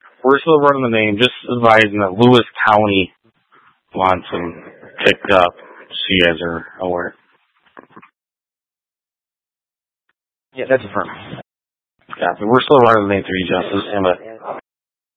We're still running the name, just advising that Lewis County wants him picked up, so you guys are aware. Yeah, that's affirmed. Yeah, but we're still running the name 3 Justice, but